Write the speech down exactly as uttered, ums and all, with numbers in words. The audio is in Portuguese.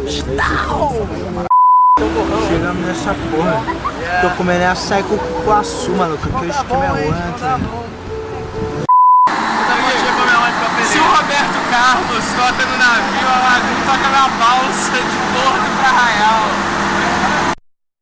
Chegamos nessa porra. Tô comendo açaí com cupuaçu, maluco, porque o esquema é outro. Se o Roberto Carlos toca no navio, a Lagoon toca na balsa de Porto pra Arraial.